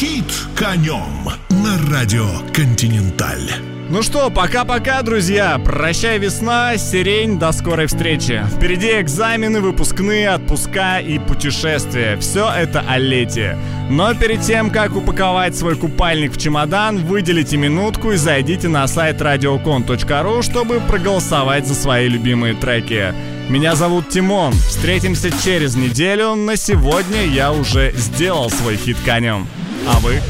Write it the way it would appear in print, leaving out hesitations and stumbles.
Хит конем на радио «Континенталь». Ну что, пока-пока, друзья. Прощай, весна, сирень, до скорой встречи. Впереди экзамены, выпускные, отпуска и путешествия. Все это о лете. Но перед тем, как упаковать свой купальник в чемодан, выделите минутку и зайдите на сайт radiocon.ru, чтобы проголосовать за свои любимые треки. Меня зовут Тимон. Встретимся через неделю. На сегодня я уже сделал свой хит конем. А вы?